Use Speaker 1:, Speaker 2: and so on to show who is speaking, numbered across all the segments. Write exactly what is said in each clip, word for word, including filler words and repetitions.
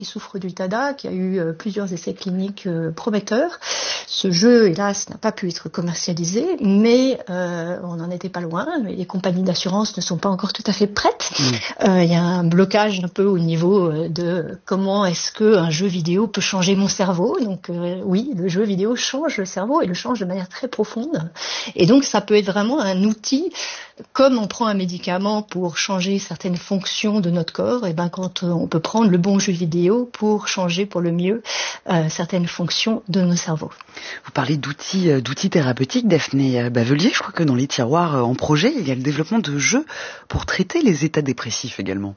Speaker 1: qui souffre du T A D A, qui a eu euh, plusieurs essais cliniques euh, prometteurs. Ce jeu, hélas, n'a pas pu être commercialisé, mais euh, on n'en était pas loin. Mais les compagnies d'assurance ne sont pas encore tout à fait prêtes. Il mmh. euh, y a un blocage un peu au niveau de comment est-ce qu'un jeu vidéo peut changer mon cerveau. Donc euh, oui, le jeu vidéo change le cerveau et le change de manière très profonde. Et donc ça peut être vraiment un outil, comme on prend un médicament pour changer certaines fonctions de notre corps, et ben quand on peut prendre le bon jeu vidéo pour changer pour le mieux euh, certaines fonctions de nos cerveaux.
Speaker 2: Vous parlez d'outils, d'outils thérapeutiques, Daphné Bavelier. Je crois que dans les tiroirs en projet, il y a le développement de jeux pour traiter les états dépressifs également.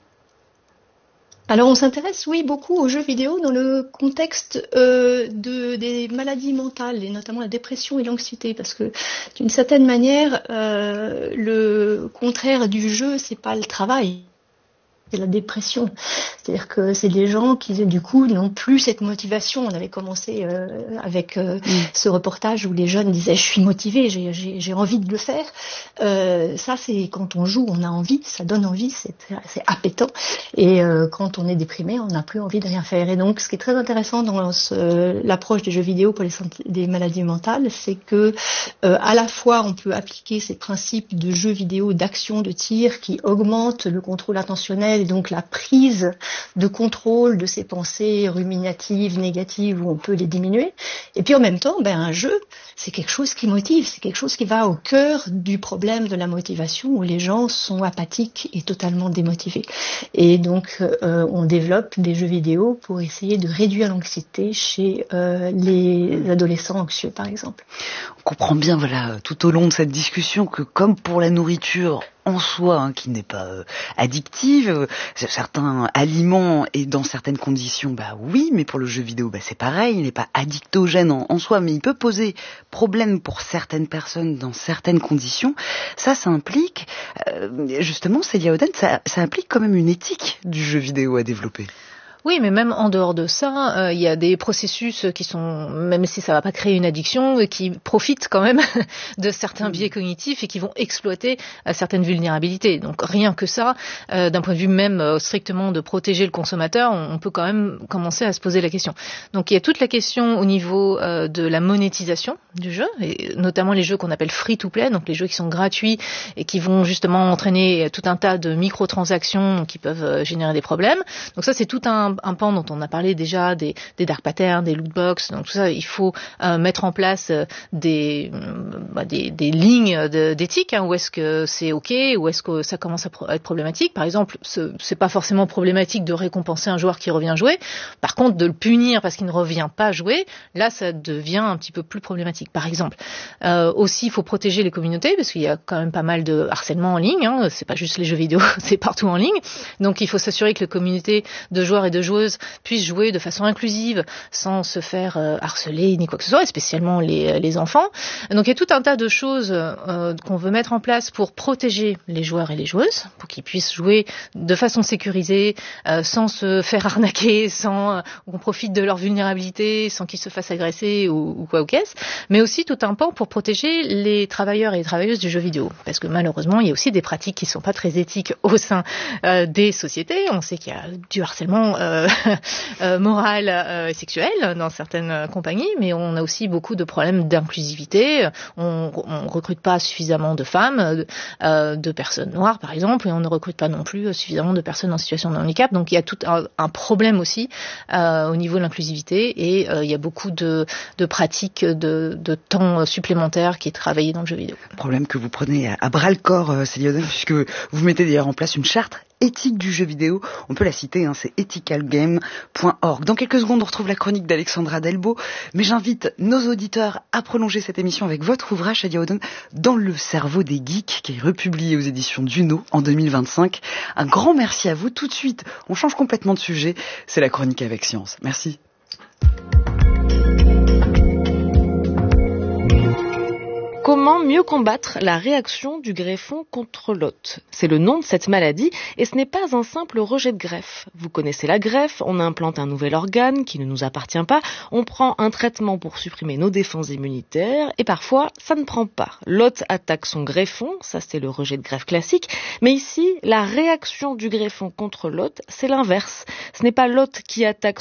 Speaker 1: Alors on s'intéresse, oui, beaucoup aux jeux vidéo dans le contexte euh, de, des maladies mentales, et notamment la dépression et l'anxiété, parce que d'une certaine manière, euh, le contraire du jeu, c'est pas le travail. C'est la dépression. C'est-à-dire que c'est des gens qui, du coup, n'ont plus cette motivation. On avait commencé euh, avec euh, mmh. ce reportage où les jeunes disaient « je suis motivé, j'ai, j'ai, j'ai envie de le faire euh, ». Ça, c'est quand on joue, on a envie, ça donne envie, c'est, c'est appétant. Et euh, quand on est déprimé, on n'a plus envie de rien faire. Et donc, ce qui est très intéressant dans ce, l'approche des jeux vidéo pour les des maladies mentales, c'est que euh, à la fois, on peut appliquer ces principes de jeux vidéo, d'action, de tir, qui augmentent le contrôle attentionnel et donc la prise de contrôle de ces pensées ruminatives, négatives, où on peut les diminuer. Et puis en même temps, ben, un jeu, c'est quelque chose qui motive, c'est quelque chose qui va au cœur du problème de la motivation, où les gens sont apathiques et totalement démotivés. Et donc, euh, on développe des jeux vidéo pour essayer de réduire l'anxiété chez euh, les adolescents anxieux, par exemple.
Speaker 2: On comprend bien, voilà, tout au long de cette discussion, que comme pour la nourriture, en soi, hein, qui n'est pas euh, addictive, euh, certains aliments et dans certaines conditions, bah oui, mais pour le jeu vidéo, bah c'est pareil, il n'est pas addictogène en, en soi, mais il peut poser problème pour certaines personnes dans certaines conditions. Ça, ça implique, euh, justement, Célia Oden, ça, ça implique quand même une éthique du jeu vidéo à développer.
Speaker 3: Oui, mais même en dehors de ça, euh, il y a des processus qui sont, même si ça va pas créer une addiction, qui profitent quand même de certains biais cognitifs et qui vont exploiter euh, certaines vulnérabilités. Donc rien que ça, euh, d'un point de vue même euh, strictement de protéger le consommateur, on, on peut quand même commencer à se poser la question. Donc il y a toute la question au niveau euh, de la monétisation du jeu, et notamment les jeux qu'on appelle free-to-play, donc les jeux qui sont gratuits et qui vont justement entraîner tout un tas de microtransactions qui peuvent euh, générer des problèmes. Donc ça, c'est tout un un pan dont on a parlé déjà, des, des dark patterns, des loot box, donc tout ça, il faut euh, mettre en place euh, des, bah, des, des lignes de, d'éthique, hein, où est-ce que c'est ok, où est-ce que ça commence à, pro- à être problématique. Par exemple, ce, c'est pas forcément problématique de récompenser un joueur qui revient jouer. Par contre, de le punir parce qu'il ne revient pas jouer, là, ça devient un petit peu plus problématique. Par exemple, euh, aussi, il faut protéger les communautés parce qu'il y a quand même pas mal de harcèlement en ligne. Hein, c'est pas juste les jeux vidéo, c'est partout en ligne. Donc, il faut s'assurer que la communauté de joueurs et de joueuses puissent jouer de façon inclusive sans se faire euh, harceler ni quoi que ce soit, et spécialement les, les enfants. Donc il y a tout un tas de choses euh, qu'on veut mettre en place pour protéger les joueurs et les joueuses, pour qu'ils puissent jouer de façon sécurisée, euh, sans se faire arnaquer, sans euh, qu'on profite de leur vulnérabilité, sans qu'ils se fassent agresser ou, ou quoi ou qu'est-ce, mais aussi tout un pan pour protéger les travailleurs et les travailleuses du jeu vidéo. Parce que malheureusement, il y a aussi des pratiques qui ne sont pas très éthiques au sein euh, des sociétés. On sait qu'il y a du harcèlement euh, Euh, morale euh, et sexuelle dans certaines compagnies, mais on a aussi beaucoup de problèmes d'inclusivité. On ne recrute pas suffisamment de femmes, euh, de personnes noires par exemple, et on ne recrute pas non plus suffisamment de personnes en situation de handicap. Donc il y a tout un, un problème aussi euh, au niveau de l'inclusivité, et euh, il y a beaucoup de, de pratiques de, de temps supplémentaire qui est travaillé dans le jeu vidéo.
Speaker 2: Problème que vous prenez à, à bras le corps, Célia Oden, puisque vous mettez d'ailleurs en place une charte éthique du jeu vidéo. On peut la citer, hein, c'est ethical game point org. Dans quelques secondes, on retrouve la chronique d'Alexandra Delbo, mais j'invite nos auditeurs à prolonger cette émission avec votre ouvrage, Célia Oden, Dans le cerveau des geeks, qui est republié aux éditions Duno en deux mille vingt-cinq. Un grand merci à vous. Tout de suite, on change complètement de sujet. C'est la chronique avec Science. Merci.
Speaker 4: Comment mieux combattre la réaction du greffon contre l'hôte ? C'est le nom de cette maladie et ce n'est pas un simple rejet de greffe. Vous connaissez la greffe, on implante un nouvel organe qui ne nous appartient pas, on prend un traitement pour supprimer nos défenses immunitaires et parfois ça ne prend pas. L'hôte attaque son greffon, ça c'est le rejet de greffe classique, mais ici la réaction du greffon contre l'hôte c'est l'inverse. Ce n'est pas l'hôte qui attaque